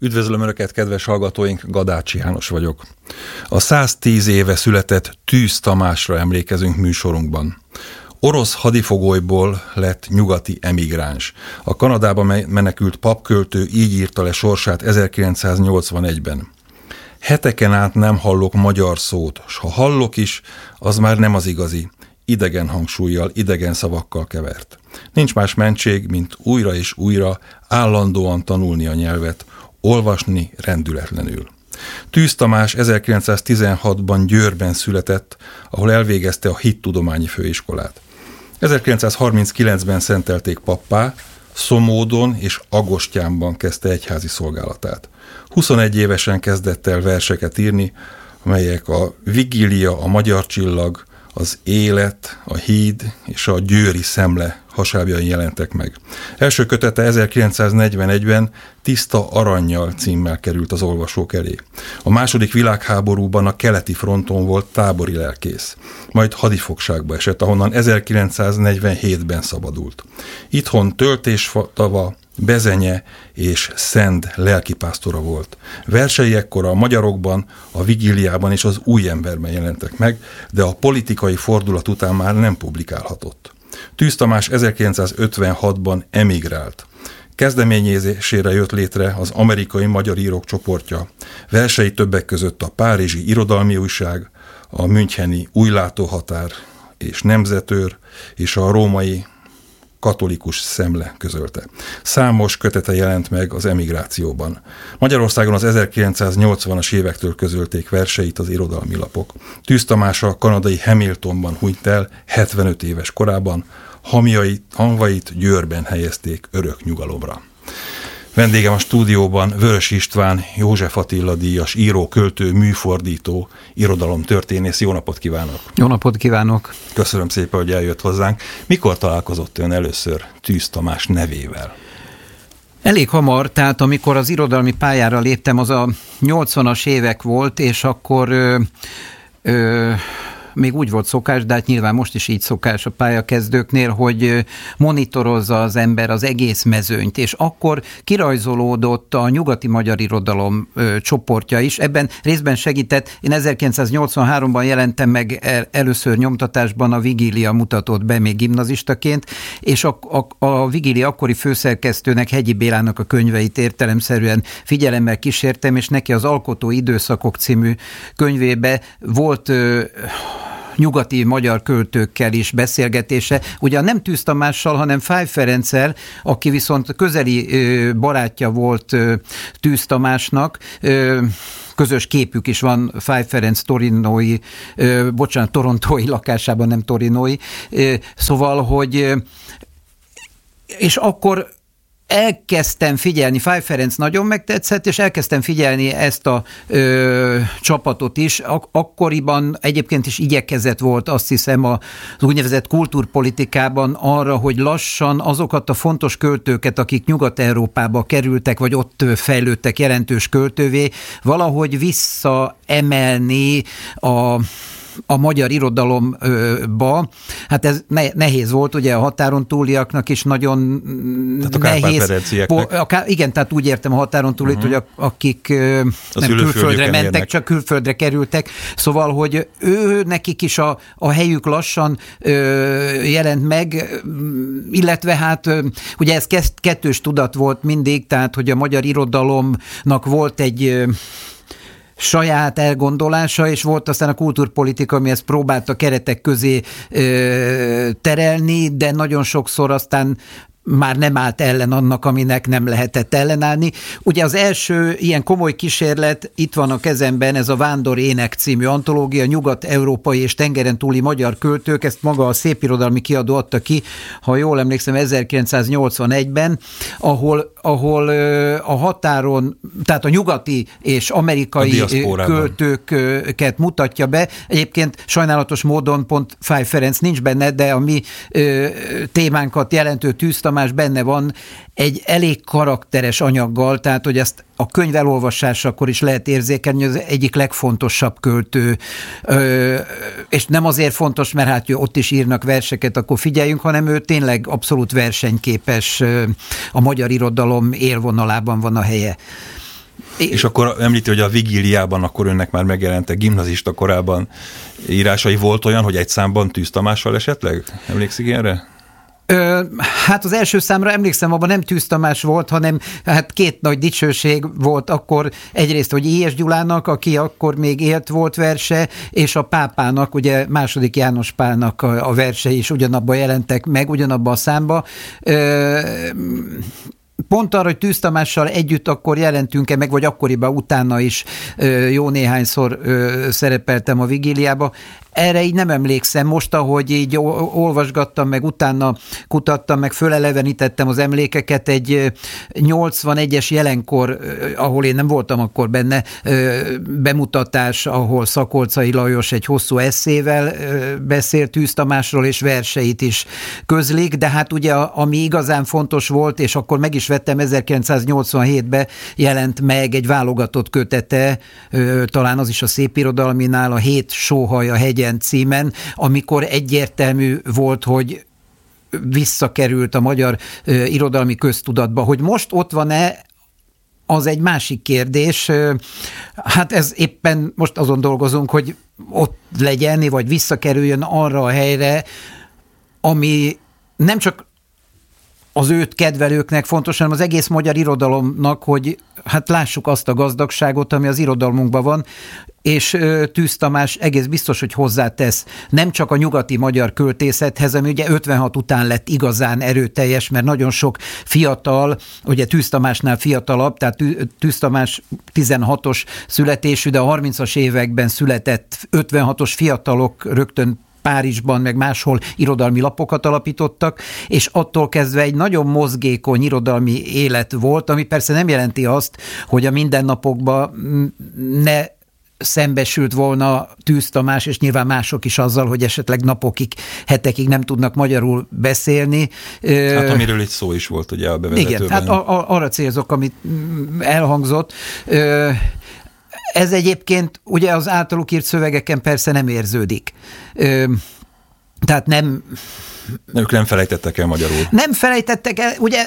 Üdvözlöm Önöket, kedves hallgatóink, Gadácsi János vagyok. A 110 éve született Tűz Tamásra emlékezünk műsorunkban. Orosz hadifogolyból lett nyugati emigráns. A Kanadába menekült papköltő így írta le sorsát 1981-ben. Heteken át nem hallok magyar szót, s ha hallok is, az már nem az igazi. Idegen hangsúllyal, idegen szavakkal kevert. Nincs más mentség, mint újra és újra állandóan tanulni a nyelvet, olvasni rendületlenül. Tűz Tamás 1916-ban Győrben született, ahol elvégezte a hittudományi főiskolát. 1939-ben szentelték pappá, Szomódon és Agostyánban kezdte egyházi szolgálatát. 21 évesen kezdett el verseket írni, amelyek a Vigília, a Magyar Csillag, az Élet, a Híd és a Győri Szemle hasábjain jelentek meg. Első kötete 1941-ben Tiszta arannyal címmel került az olvasók elé. A második világháborúban a keleti fronton volt tábori lelkész. Majd hadifogságba esett, ahonnan 1947-ben szabadult. Itthon Töltéstava, Bezenye és Szend lelkipásztora volt. Versei ekkor a Magyarokban, a Vigíliában és az Új Emberben jelentek meg, de a politikai fordulat után már nem publikálhatott. Tűz Tamás 1956-ban emigrált. Kezdeményezésére jött létre az Amerikai Magyar Írók csoportja. Versei többek között a Párizsi Irodalmi Újság, a Müncheni Újlátóhatár és Nemzetőr és a Római Katolikus Szemle közölte. Számos kötete jelent meg az emigrációban. Magyarországon az 1980-as évektől közölték verseit az irodalmi lapok. Tűz Tamás a kanadai Hamiltonban hunyt el 75 éves korában, hamvait Győrben helyezték örök nyugalomra. Vendégem a stúdióban Vörös István, József Attila díjas író, költő, műfordító, irodalomtörténész. Jó napot kívánok! Jó napot kívánok! Köszönöm szépen, hogy eljött hozzánk. Mikor találkozott ön először Tűz Tamás nevével? Elég hamar, tehát amikor az irodalmi pályára léptem, az a 80-as évek volt, és akkor még úgy volt szokás, de hát nyilván most is így szokás a pályakezdőknél, hogy monitorozza az ember az egész mezőnyt, és akkor kirajzolódott a nyugati magyar irodalom csoportja is. Ebben részben segített. Én 1983-ban jelentem meg először nyomtatásban, a Vigília mutatott be még gimnazistaként, és a Vigília akkori főszerkesztőnek, Hegyi Bélának a könyveit értelemszerűen figyelemmel kísértem, és neki az Alkotó időszakok című könyvébe volt nyugati magyar költőkkel is beszélgetése. Ugye nem Tűz Tamással, hanem Fáy Ferenccel, aki viszont közeli barátja volt Tűz Tamásnak. Közös képük is van Fáy Ferenc torontói lakásában, nem torinói. Szóval, hogy és akkor elkezdtem figyelni, Fáy Ferenc nagyon megtetszett, és elkezdtem figyelni ezt a csapatot is. Akkoriban egyébként is igyekezett volt, azt hiszem, az úgynevezett kultúrpolitikában arra, hogy lassan azokat a fontos költőket, akik Nyugat-Európába kerültek, vagy ott fejlődtek jelentős költővé, valahogy visszaemelni a magyar irodalomba. Hát ez nehéz volt, ugye a határon túliaknak is nagyon nehéz. Igen, tehát úgy értem a határon túlit, hogy akik nem külföldre mentek, csak külföldre kerültek. Szóval, hogy nekik is a helyük lassan jelent meg, illetve hát ugye ez kettős tudat volt mindig, tehát hogy a magyar irodalomnak volt egy saját elgondolása, és volt aztán a kultúrpolitika, ami ezt próbálta keretek közé terelni, de nagyon sokszor aztán már nem állt ellen annak, aminek nem lehetett ellenállni. Ugye az első ilyen komoly kísérlet, itt van a kezemben, ez a Vándor Ének című antológia, nyugat-európai és tengeren túli magyar költők, ezt maga a Szépirodalmi Kiadó adta ki, ha jól emlékszem, 1981-ben, ahol a határon, tehát a nyugati és amerikai költőket mutatja be. Egyébként sajnálatos módon pont Fáy Ferenc nincs benne, de a mi témánkat jelentő Tűz Tamás benne van egy elég karakteres anyaggal, tehát hogy ezt a könyv elolvasásakor is lehet érzékelni, hogy az egyik legfontosabb költő, és nem azért fontos, mert hát ott is írnak verseket, akkor figyeljünk, hanem ő tényleg abszolút versenyképes, a magyar irodalom élvonalában van a helye. És akkor említi, hogy a Vigíliában akkor önnek már megjelentek gimnazista korában írásai. Volt olyan, hogy egy számban Tűz Tamással esetleg? Emlékszik ilyenre? Hát az első számra emlékszem, abban nem Tűz Tamás volt, hanem hát két nagy dicsőség volt akkor. Egyrészt, hogy I.S. Gyulának, aki akkor még élt, volt verse, és a pápának, ugye II. János Pálnak a versei is ugyanabban jelentek meg, ugyanabban a számba. Pont arra, hogy Tűz Tamással együtt akkor jelentünk-e meg, vagy akkoriban utána is jó néhányszor szerepeltem a Vigíliába. Erre így nem emlékszem. Most, ahogy így olvasgattam, meg utána kutattam, meg fölelevenítettem az emlékeket, egy 81-es jelenkor, ahol én nem voltam akkor benne, bemutatás, ahol Szakolczai Lajos egy hosszú esszével beszélt Tűz Tamásról, és verseit is közlik, de hát ugye ami igazán fontos volt, és akkor meg is vettem, 1987-ben jelent meg egy válogatott kötete, talán az is a Szépirodalminál, a 7 sóhaj a hegyen címen, amikor egyértelmű volt, hogy visszakerült a magyar irodalmi köztudatba. Hogy most ott van-e, az egy másik kérdés. Hát ez éppen most azon dolgozunk, hogy ott legyen, vagy visszakerüljön arra a helyre, ami nem csak az őt kedvelőknek fontos, hanem az egész magyar irodalomnak, hogy hát lássuk azt a gazdagságot, ami az irodalmunkban van, és Tűz Tamás egész biztos, hogy hozzátesz nem csak a nyugati magyar költészethez, ami ugye 56 után lett igazán erőteljes, mert nagyon sok fiatal, ugye Tűz Tamásnál fiatalabb, tehát Tűz Tamás 16-os születésű, de a 30-as években született 56-os fiatalok rögtön Párizsban, meg máshol irodalmi lapokat alapítottak, és attól kezdve egy nagyon mozgékony irodalmi élet volt, ami persze nem jelenti azt, hogy a mindennapokban ne szembesült volna Tűz Tamás, és nyilván mások is azzal, hogy esetleg napokig, hetekig nem tudnak magyarul beszélni. Hát amiről itt szó is volt ugye a bevezetőben. Igen, hát arra célzok, amit elhangzott. Ez egyébként ugye az általuk írt szövegeken persze nem érződik. Tehát nem... Ők nem felejtettek el magyarul. Nem felejtettek el, ugye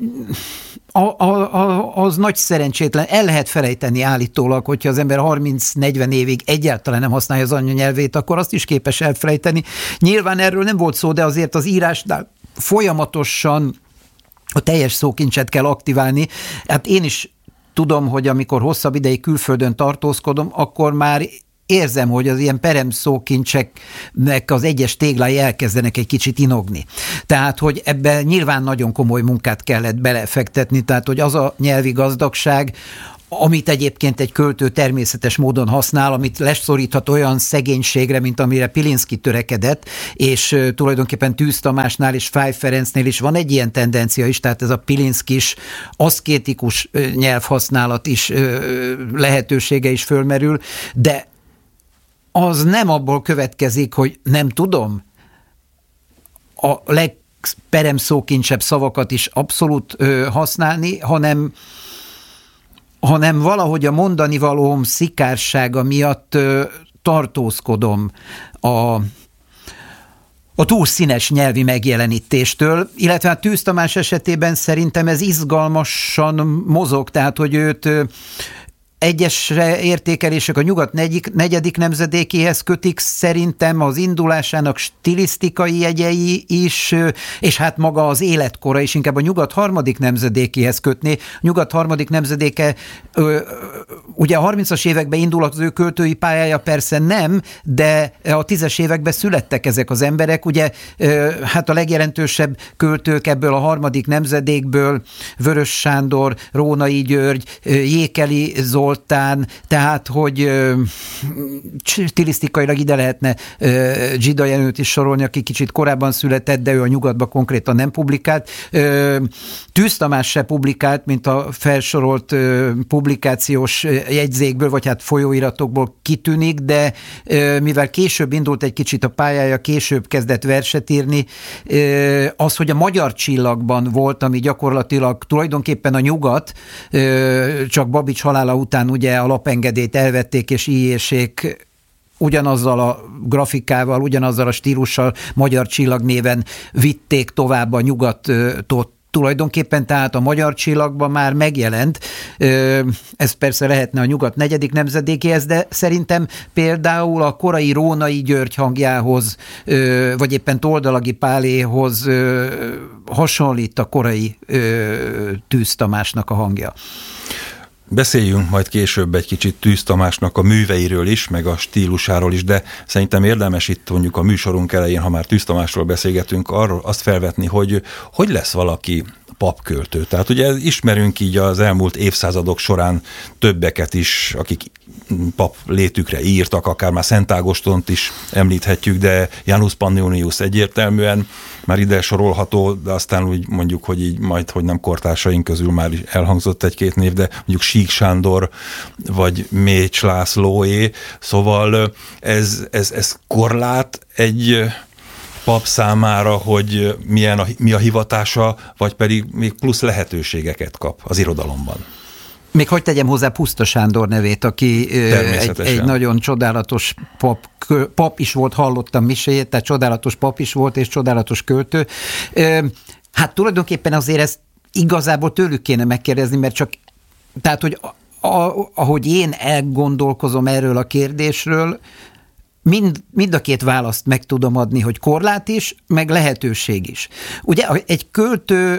az nagy szerencsétlen, el lehet felejteni állítólag, hogyha az ember 30-40 évig egyáltalán nem használja az anyanyelvét, akkor azt is képes elfelejteni. Nyilván erről nem volt szó, de azért az írásnál folyamatosan a teljes szókincset kell aktiválni. Hát én is tudom, hogy amikor hosszabb ideig külföldön tartózkodom, akkor már érzem, hogy az ilyen peremszókincseknek az egyes téglái elkezdenek egy kicsit inogni. Tehát, hogy ebben nyilván nagyon komoly munkát kellett belefektetni, tehát, hogy az a nyelvi gazdagság, amit egyébként egy költő természetes módon használ, amit leszoríthat olyan szegénységre, mint amire Pilinszky törekedett, és tulajdonképpen Tűz Tamásnál és Fáy Ferencnél is van egy ilyen tendencia is, tehát ez a Pilinszkis aszkétikus nyelvhasználat is lehetősége is fölmerül, de az nem abból következik, hogy nem tudom a legperemszókincsebb szavakat is abszolút használni, hanem valahogy a mondani valóm szikársága miatt tartózkodom a túl színes nyelvi megjelenítéstől, illetve a Tűz Tamás esetében szerintem ez izgalmasan mozog, tehát hogy őt egyes értékelések a nyugat negyedik nemzedékéhez kötik, szerintem az indulásának stilisztikai jegyei is, és hát maga az életkora is inkább a nyugat harmadik nemzedékéhez kötné. A nyugat harmadik nemzedéke, ugye a 30-as években indul az ő költői pályája, persze nem, de a 10-es években születtek ezek az emberek, ugye hát a legjelentősebb költők ebből a harmadik nemzedékből, Vörös Sándor, Rónai György, Jékeli Zoltán, tehát, hogy stilisztikailag ide lehetne Zsida Jenőt is sorolni, aki kicsit korábban született, de ő a nyugatban konkrétan nem publikált. Tűz Tamás se publikált, mint a felsorolt publikációs jegyzékből, vagy hát folyóiratokból kitűnik, de mivel később indult egy kicsit a pályája, később kezdett verset írni, az, hogy a Magyar Csillagban volt, ami gyakorlatilag tulajdonképpen a nyugat, csak Babics halála után ugye a lapengedélyt elvették, és íjésék ugyanazzal a grafikával, ugyanazzal a stílussal, Magyar Csillag néven vitték tovább a nyugatot tulajdonképpen tehát a Magyar Csillagban már megjelent. Ez persze lehetne a Nyugat negyedik nemzedékéhez, de szerintem például a korai Rónai György hangjához, vagy éppen Toldalagi Páléhoz hasonlít a korai Tűz Tamásnak a hangja. Beszéljünk majd később egy kicsit Tűz Tamásnak a műveiről is, meg a stílusáról is, de szerintem érdemes itt mondjuk a műsorunk elején, ha már Tűz Tamásról beszélgetünk, arról azt felvetni, hogy lesz valaki papköltő. Tehát ugye ismerünk így az elmúlt évszázadok során többeket is, akik pap létükre írtak, akár már Szent Ágostont is említhetjük, de Janus Pannonius egyértelműen már ide sorolható, de aztán úgy mondjuk, hogy így majd, hogy nem kortársaink közül már elhangzott egy-két név, de mondjuk Sík Sándor, vagy Mécs Lászlóé, szóval ez korlát egy pap számára, hogy mi a hivatása, vagy pedig még plusz lehetőségeket kap az irodalomban. Még hogy tegyem hozzá Puszta Sándor nevét, aki egy nagyon csodálatos pap is volt, hallottam miséjét, tehát csodálatos pap is volt, és csodálatos költő. Hát tulajdonképpen azért ezt igazából tőlük kéne megkérdezni, mert csak, tehát, hogy ahogy én elgondolkozom erről a kérdésről, mind a két választ meg tudom adni, hogy korlát is, meg lehetőség is. Ugye egy költő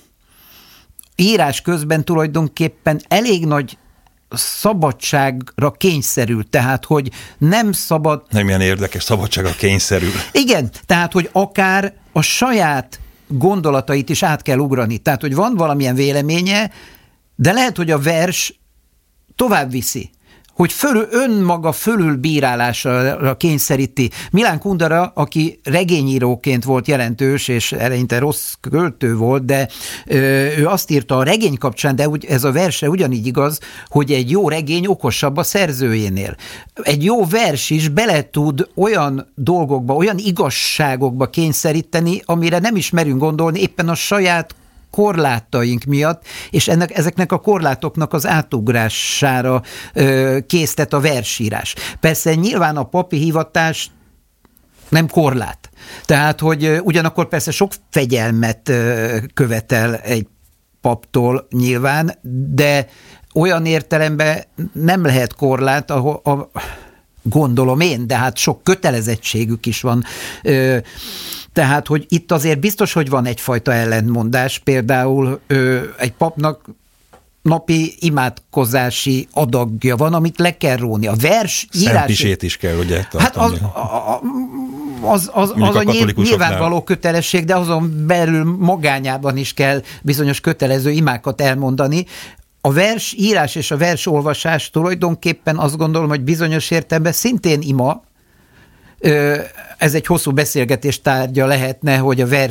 írás közben tulajdonképpen elég nagy szabadságra kényszerül, tehát, hogy nem szabad... Nem ilyen érdekes, szabadságra kényszerül. Igen, tehát, hogy akár a saját gondolatait is át kell ugrani. Tehát, hogy van valamilyen véleménye, de lehet, hogy a vers tovább viszi, hogy önmaga fölülbírálásra kényszeríti. Milán Kundera, aki regényíróként volt jelentős, és eleinte rossz költő volt, de ő azt írta a regény kapcsán, de ez a verse ugyanígy igaz, hogy egy jó regény okosabb a szerzőjénél. Egy jó vers is bele tud olyan dolgokba, olyan igazságokba kényszeríteni, amire nem is merünk gondolni, éppen a saját korlátaink miatt, és ezeknek a korlátoknak az átugrására késztet a versírás. Persze nyilván a papi hivatás nem korlát. Tehát, hogy ugyanakkor persze sok fegyelmet követel egy paptól nyilván, de olyan értelemben nem lehet korlát, gondolom én, de hát sok kötelezettségük is van. Tehát, hogy itt azért biztos, hogy van egyfajta ellentmondás, például egy papnak napi imádkozási adagja van, amit le kell róni. A vers írás... Szentmisét is kell, ugye? Hát az a nyilvánvaló kötelesség, de azon belül magányában is kell bizonyos kötelező imákat elmondani. A vers írás és a vers olvasás tulajdonképpen azt gondolom, hogy bizonyos értelemben szintén ima. Ez egy hosszú beszélgetés tárgya lehetne, hogy a vers